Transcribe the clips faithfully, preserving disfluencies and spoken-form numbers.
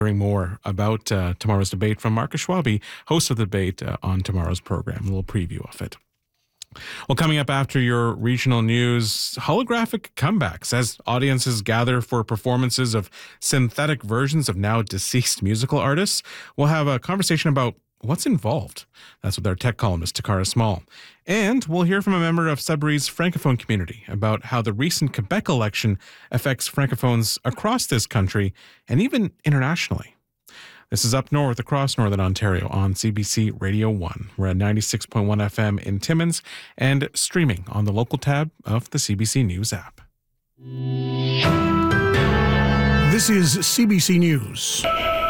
Hearing more about uh, tomorrow's debate from Marcus Schwabe, host of the debate uh, on tomorrow's program. A little preview of it. Well, coming up after your regional news, holographic comebacks as audiences gather for performances of synthetic versions of now deceased musical artists. We'll have a conversation about what's involved. That's with our tech columnist, Takara Small. And we'll hear from a member of Sudbury's Francophone community about how the recent Quebec election affects Francophones across this country and even internationally. This is Up North across Northern Ontario on C B C Radio one. We're at ninety-six point one F M in Timmins and streaming on the local tab of the C B C News app. This is C B C News.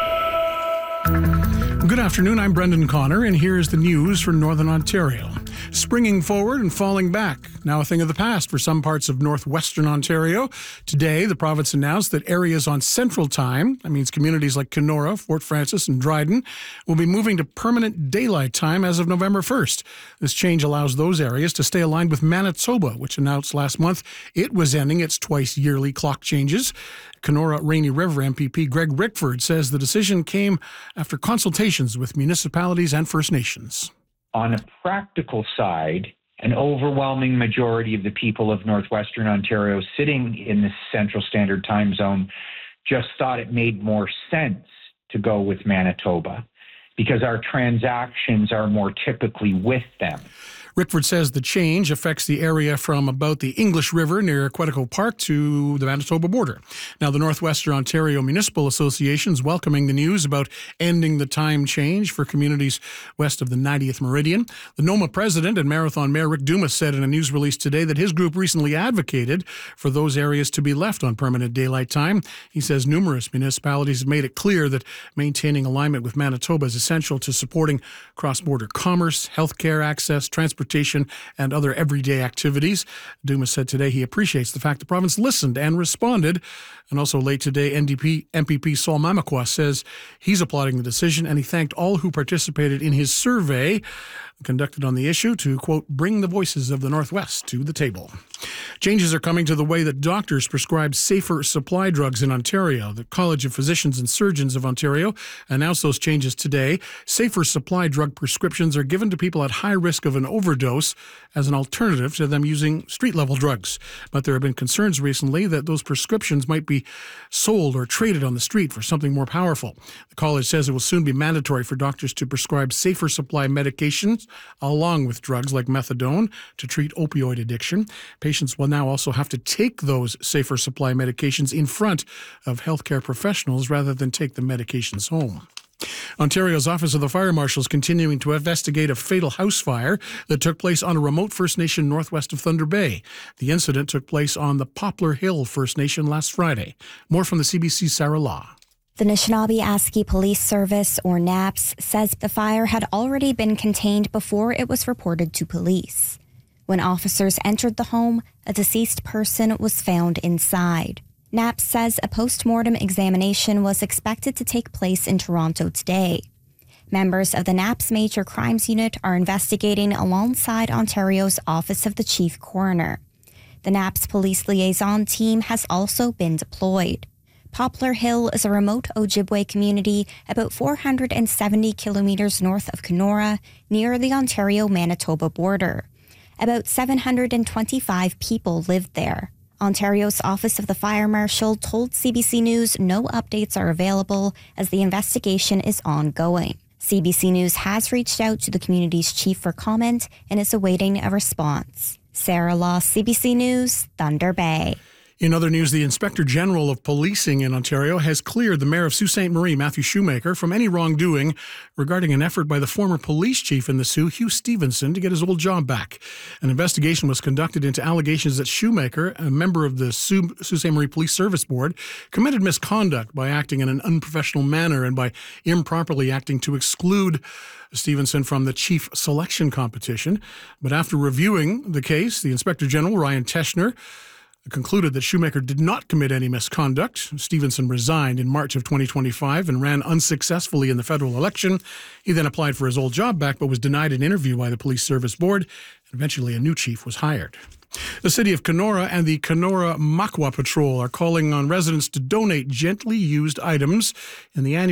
Good afternoon, I'm Brendan Connor, and here is the news for Northern Ontario. Springing forward and falling back, now a thing of the past for some parts of northwestern Ontario. Today, the province announced that areas on Central Time, that means communities like Kenora, Fort Frances, and Dryden, will be moving to permanent daylight time as of November first. This change allows those areas to stay aligned with Manitoba, which announced last month it was ending its twice-yearly clock changes. Kenora Rainy River M P P Greg Rickford says the decision came after consultations with municipalities and First Nations. On a practical side, an overwhelming majority of the people of northwestern Ontario sitting in the Central Standard Time Zone just thought it made more sense to go with Manitoba because our transactions are more typically with them. Rickford says the change affects the area from about the English River near Quetico Park to the Manitoba border. Now, the Northwestern Ontario Municipal Association is welcoming the news about ending the time change for communities west of the ninetieth meridian. The NOMA president and Marathon Mayor Rick Dumas said in a news release today that his group recently advocated for those areas to be left on permanent daylight time. He says numerous municipalities have made it clear that maintaining alignment with Manitoba is essential to supporting cross-border commerce, healthcare access, transportation, and other everyday activities. Dumas said today he appreciates the fact the province listened and responded. And also late today, N D P M P P Saul Mamakwa says he's applauding the decision, and he thanked all who participated in his survey conducted on the issue to, quote, bring the voices of the Northwest to the table. Changes are coming to the way that doctors prescribe safer supply drugs in Ontario. The College of Physicians and Surgeons of Ontario announced those changes today. Safer supply drug prescriptions are given to people at high risk of an overdose as an alternative to them using street-level drugs. But there have been concerns recently that those prescriptions might be sold or traded on the street for something more powerful. The college says it will soon be mandatory for doctors to prescribe safer supply medications along with drugs like methadone to treat opioid addiction. Patients will now also have to take those safer supply medications in front of healthcare professionals rather than take the medications home. Ontario's Office of the Fire Marshal is continuing to investigate a fatal house fire that took place on a remote First Nation northwest of Thunder Bay. The incident took place on the Poplar Hill First Nation last Friday. More from the C B C's Sarah Law. The Anishinaabe-Aski Police Service, or NAPS, says the fire had already been contained before it was reported to police. When officers entered the home, a deceased person was found inside. NAPS says a post-mortem examination was expected to take place in Toronto today. Members of the NAPS Major Crimes Unit are investigating alongside Ontario's Office of the Chief Coroner. The NAPS Police Liaison Team has also been deployed. Poplar Hill is a remote Ojibwe community about four hundred seventy kilometres north of Kenora, near the Ontario-Manitoba border. About seven hundred twenty-five people lived there. Ontario's Office of the Fire Marshal told C B C News no updates are available as the investigation is ongoing. C B C News has reached out to the community's chief for comment and is awaiting a response. Sarah Law, C B C News, Thunder Bay. In other news, the Inspector General of Policing in Ontario has cleared the Mayor of Sault Ste. Marie, Matthew Shoemaker, from any wrongdoing regarding an effort by the former police chief in the Sault, Hugh Stevenson, to get his old job back. An investigation was conducted into allegations that Shoemaker, a member of the Sault Ste. Marie Police Service Board, committed misconduct by acting in an unprofessional manner and by improperly acting to exclude Stevenson from the chief selection competition. But after reviewing the case, the Inspector General, Ryan Teschner, concluded that Shoemaker did not commit any misconduct. Stevenson resigned in March of twenty twenty-five and ran unsuccessfully in the federal election. He then applied for his old job back, but was denied an interview by the Police Service Board. Eventually, a new chief was hired. The city of Kenora and the Kenora Makwa Patrol are calling on residents to donate gently used items in the annual